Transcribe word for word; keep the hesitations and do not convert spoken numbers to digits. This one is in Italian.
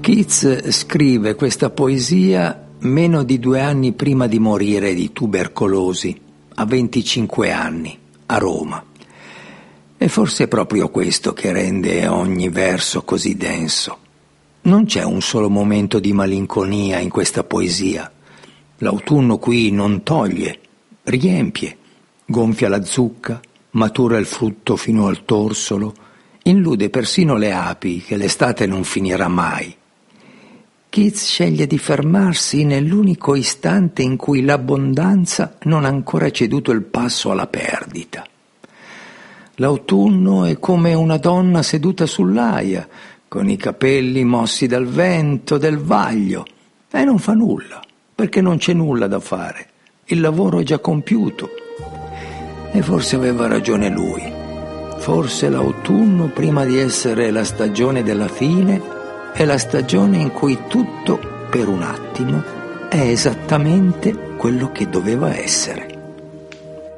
Keats scrive questa poesia meno di due anni prima di morire di tubercolosi, a venticinque anni, a Roma. E forse è proprio questo che rende ogni verso così denso. Non c'è un solo momento di malinconia in questa poesia. L'autunno qui non toglie, riempie, gonfia la zucca, matura il frutto fino al torsolo, illude persino le api che l'estate non finirà mai. Keats sceglie di fermarsi nell'unico istante in cui l'abbondanza non ha ancora ceduto il passo alla perdita. L'autunno è come una donna seduta sull'aia, con i capelli mossi dal vento del vaglio, e non fa nulla, perché non c'è nulla da fare. Il lavoro è già compiuto. E forse aveva ragione lui. Forse l'autunno, prima di essere la stagione della fine, è la stagione in cui tutto, per un attimo, è esattamente quello che doveva essere.